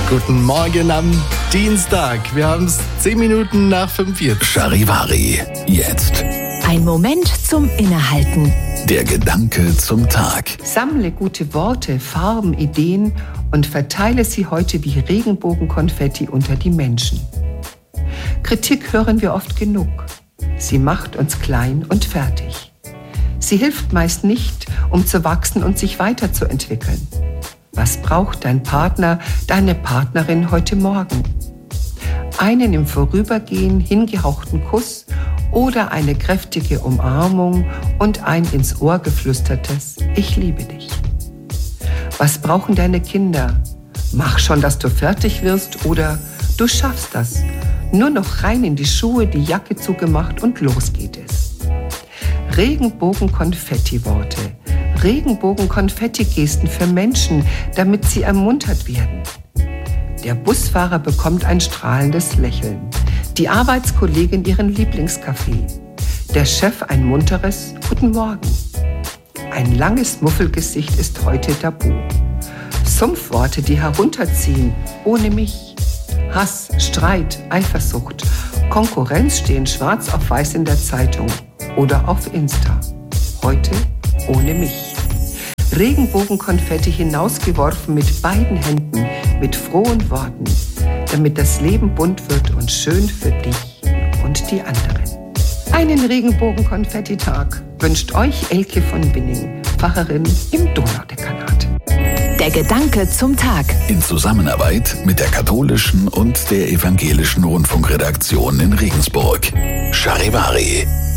Guten Morgen am Dienstag. Wir haben es 10 Minuten nach 5 jetzt. Charivari, jetzt. Ein Moment zum Innehalten. Der Gedanke zum Tag. Sammle gute Worte, Farben, Ideen und verteile sie heute wie Regenbogenkonfetti unter die Menschen. Kritik hören wir oft genug. Sie macht uns klein und fertig. Sie hilft meist nicht, um zu wachsen und sich weiterzuentwickeln. Was braucht dein Partner, deine Partnerin heute Morgen? Einen im Vorübergehen hingehauchten Kuss oder eine kräftige Umarmung und ein ins Ohr geflüstertes Ich liebe dich. Was brauchen deine Kinder? Mach schon, dass du fertig wirst oder du schaffst das. Nur noch rein in die Schuhe, die Jacke zugemacht und los geht es. Regenbogen-Konfetti-Worte. Regenbogen-Konfetti-Gesten für Menschen, damit sie ermuntert werden. Der Busfahrer bekommt ein strahlendes Lächeln, die Arbeitskollegin ihren Lieblingskaffee, der Chef ein munteres Guten Morgen. Ein langes Muffelgesicht ist heute tabu. Sumpfworte, die herunterziehen, ohne mich. Hass, Streit, Eifersucht, Konkurrenz stehen schwarz auf weiß in der Zeitung oder auf Insta. Heute ohne mich. Regenbogenkonfetti hinausgeworfen mit beiden Händen, mit frohen Worten, damit das Leben bunt wird und schön für dich und die anderen. Einen Regenbogenkonfetti-Tag wünscht euch Elke von Binning, Pfarrerin im Donaudekanat. Der Gedanke zum Tag. In Zusammenarbeit mit der katholischen und der evangelischen Rundfunkredaktion in Regensburg. Charivari.